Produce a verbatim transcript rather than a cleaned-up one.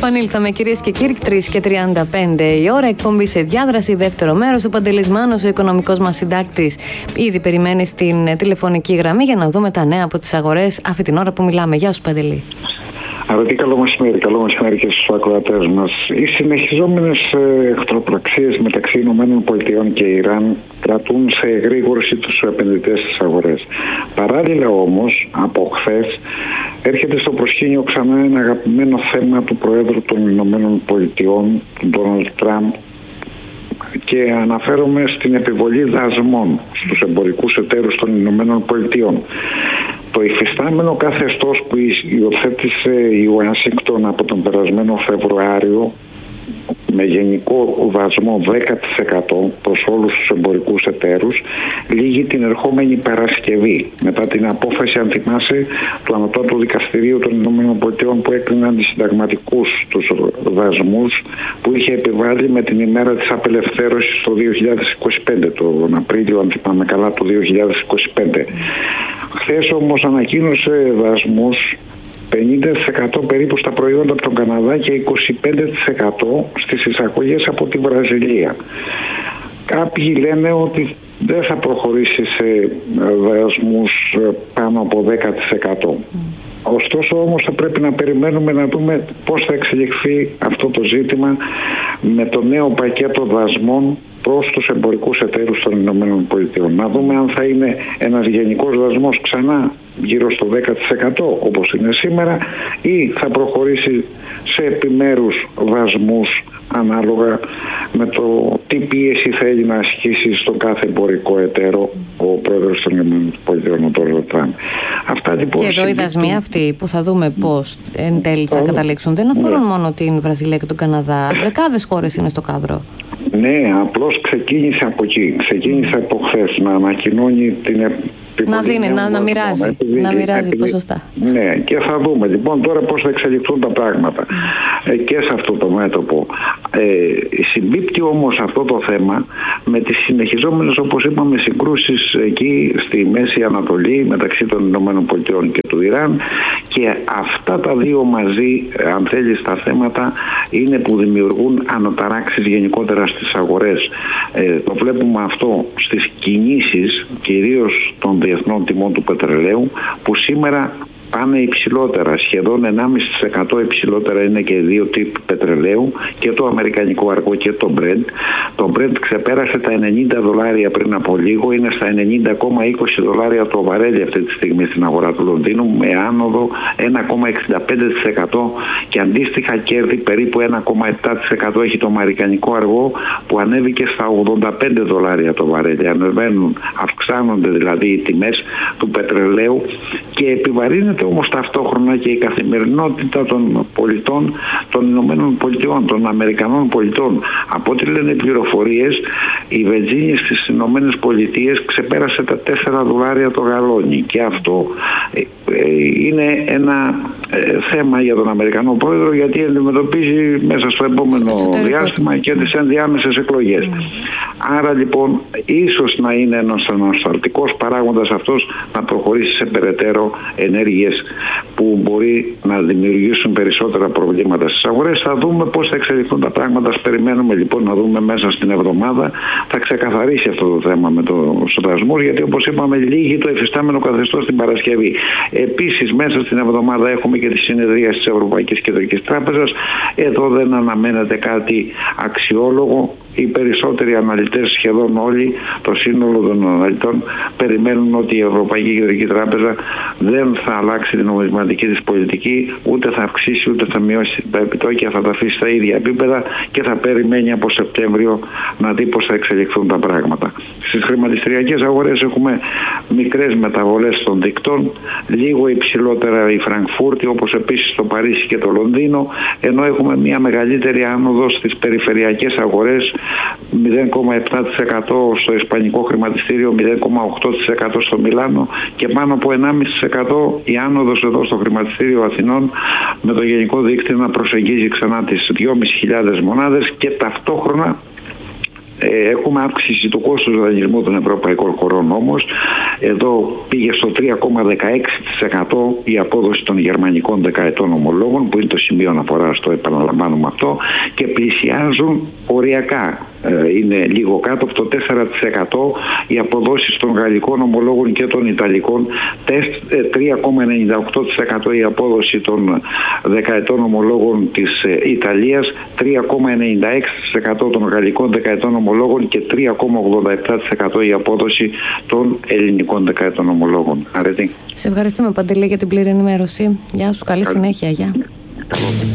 Επανήλθαμε, κυρίες και κύριοι, τρεις και τριάντα πέντε η ώρα. Εκπομπή σε διάδραση, δεύτερο μέρος. Ο Παντελής Μάνος, ο οικονομικός μας συντάκτης, ήδη περιμένει στην τηλεφωνική γραμμή για να δούμε τα νέα από τις αγορές αυτή την ώρα που μιλάμε. Γεια σου, Παντελή. Αγαπητοί, καλό μεσημέρι, καλό μεσημέρι και στους ακροατές μας. Οι συνεχιζόμενες εχθροπραξίες μεταξύ Ηνωμένων Πολιτειών και Ιράν κρατούν σε εγρήγορση τους επενδυτές στις αγορές. Παράλληλα όμως, από χθες, έρχεται στο προσκήνιο ξανά ένα αγαπημένο θέμα του Προέδρου των Ηνωμένων Πολιτειών, του Ντόναλντ Τραμπ, και αναφέρομαι στην επιβολή δασμών στους εμπορικούς εταίρους των Ηνωμένων Πολιτειών. Το υφιστάμενο καθεστώς που υιοθέτησε η Ουάσιγκτον από τον περασμένο Φεβρουάριο με γενικό δασμό δέκα τοις εκατό προς όλους τους εμπορικούς εταίρους λήγει την ερχόμενη Παρασκευή, μετά την απόφαση, αν θυμάσαι, του Ανωτάτου Δικαστηρίου των Ηνωμένων Πολιτειών που έκρινε αντισυνταγματικούς τους δασμούς που είχε επιβάλει με την ημέρα της απελευθέρωσης το δύο χιλιάδες είκοσι πέντε, τον Απρίλιο, αν θυμάμαι καλά, το δύο χιλιάδες είκοσι πέντε. Χθες όμως ανακοίνωσε δασμούς πενήντα τοις εκατό περίπου στα προϊόντα από τον Καναδά και είκοσι πέντε τοις εκατό στις εισαγωγές από τη Βραζιλία. Κάποιοι λένε ότι δεν θα προχωρήσει σε δασμούς πάνω από δέκα τοις εκατό. Ωστόσο όμως θα πρέπει να περιμένουμε να δούμε πώς θα εξελιχθεί αυτό το ζήτημα με το νέο πακέτο δασμών προς τους εμπορικούς εταίρους των Ηνωμένων Πολιτειών. Να δούμε αν θα είναι ένας γενικός δασμός ξανά γύρω στο δέκα τοις εκατό όπως είναι σήμερα ή θα προχωρήσει σε επιμέρους δασμούς ανάλογα με το τι πίεση θέλει να ασκήσει στον κάθε εμπορικό εταίρο ο πρόεδρος των ΗΠΑ, ο Ντόναλντ Τραμπ. Αυτά λοιπόν. Και εδώ οι δασμοί αυτοί που θα δούμε πώς εν τέλει θα καταλήξουν δεν αφορούν ναι. μόνο την Βραζιλία και τον Καναδά. Δεκάδες χώρες είναι στο κάδρο. Ναι, απλώς ξεκίνησε από εκεί. Ξεκίνησε από χθες να ανακοινώνει την να δίνει, να, να μοιράζει, επειδή, να μοιράζει επειδή, ποσοστά. Ναι, και θα δούμε λοιπόν τώρα πώς θα εξελιχθούν τα πράγματα ε, και σε αυτό το μέτωπο. Ε, συμπίπτει όμως αυτό το θέμα με τις συνεχιζόμενες, όπως είπαμε, συγκρούσεις εκεί στη Μέση Ανατολή μεταξύ των Ηνωμένων Πολιτειών και του Ιράν, και αυτά τα δύο μαζί, αν θέλεις, τα θέματα είναι που δημιουργούν αναταράξεις γενικότερα στις αγορές. Ε, το βλέπουμε αυτό στις κινήσεις κυρίως των διεθνών τιμών του πετρελαίου, που σήμερα πάνε υψηλότερα, σχεδόν ενάμιση τοις εκατό υψηλότερα είναι και οι δύο τύποι πετρελαίου, και το αμερικανικό αργό και το Brent. Το Brent ξεπέρασε τα ενενήντα δολάρια πριν από λίγο, είναι στα ενενήντα κόμμα είκοσι δολάρια το βαρέλι αυτή τη στιγμή στην αγορά του Λονδίνου, με άνοδο ένα κόμμα εξήντα πέντε τοις εκατό, και αντίστοιχα κέρδη περίπου ένα κόμμα επτά τοις εκατό έχει το αμερικανικό αργό, που ανέβηκε στα ογδόντα πέντε δολάρια το βαρέλι. Ανεβαίνουν, αυξάνονται δηλαδή οι τιμές του πετρελαίου, και επιβαρύνεται όμως ταυτόχρονα και η καθημερινότητα των πολιτών των Ηνωμένων Πολιτειών, των Αμερικανών πολιτών. Από ό,τι λένε οι πληροφορίες, η βενζίνη στις Ηνωμένες Πολιτείες ξεπέρασε τα τέσσερα δολάρια το γαλόνι, και αυτό είναι ένα θέμα για τον Αμερικανό πρόεδρο, γιατί αντιμετωπίζει μέσα στο επόμενο διάστημα και τις ενδιάμεσες εκλογές. Άρα λοιπόν ίσως να είναι ένας ανασταλτικός παράγοντας αυτός να προχωρήσει σε περαιτέρω ενέργειες που μπορεί να δημιουργήσουν περισσότερα προβλήματα στις αγορές. Θα δούμε πώς θα εξελιχθούν τα πράγματα. Περιμένουμε λοιπόν να δούμε μέσα στην εβδομάδα. Θα ξεκαθαρίσει αυτό το θέμα με τους δασμούς, γιατί όπως είπαμε λύγει το εφιστάμενο καθεστώς την Παρασκευή. Επίσης μέσα στην εβδομάδα έχουμε και τη συνεδρία της Ευρωπαϊκής Κεντρικής Τράπεζας. Εδώ δεν αναμένεται κάτι αξιόλογο. Οι περισσότεροι αναλυτές, σχεδόν όλοι, το σύνολο των αναλυτών, περιμένουν ότι η Ευρωπαϊκή Κεντρική Τράπεζα δεν θα αλλάξει την νομισματική της πολιτική, ούτε θα αυξήσει ούτε θα μειώσει τα επιτόκια, θα τα αφήσει στα ίδια επίπεδα, και θα περιμένει από Σεπτέμβριο να δει πώς θα εξελιχθούν τα πράγματα. Στις χρηματιστηριακές αγορές έχουμε μικρές μεταβολές των δικτών, λίγο υψηλότερα η Φραγκφούρτη, όπως επίσης το Παρίσι και το Λονδίνο, ενώ έχουμε μια μεγαλύτερη άνοδο στις περιφερειακές αγορές, μηδέν κόμμα επτά τοις εκατό στο Ισπανικό χρηματιστήριο, μηδέν κόμμα οκτώ τοις εκατό στο Μιλάνο, και πάνω από ενάμιση τοις εκατό η άνοδος εδώ στο χρηματιστήριο Αθηνών, με το γενικό δίκτυο να προσεγγίζει ξανά τις δυόμισι χιλιάδες μονάδες, και ταυτόχρονα έχουμε αύξηση του κόστους δανεισμού των ευρωπαϊκών χωρών όμως, Εδώ πήγε στο τρία κόμμα δεκαέξι τοις εκατό η απόδοση των γερμανικών δεκαετών ομολόγων, που είναι το σημείο αναφοράς, το επαναλαμβάνουμε αυτό, και πλησιάζουν οριακά. Είναι λίγο κάτω από το τέσσερα τοις εκατό οι αποδόσεις των γαλλικών ομολόγων και των ιταλικών, τρία κόμμα ενενήντα οκτώ τοις εκατό η απόδοση των δεκαετών ομολόγων της Ιταλίας, τρία κόμμα ενενήντα έξι τοις εκατό των γαλλικών δεκαετών ομολόγων και τρία κόμμα ογδόντα επτά τοις εκατό η απόδοση των ελληνικών δεκαετών ομολόγων. Αρετή. Σε ευχαριστούμε, Παντελή, για την πλήρη ενημέρωση. Γεια σου, καλή συνέχεια. Γεια.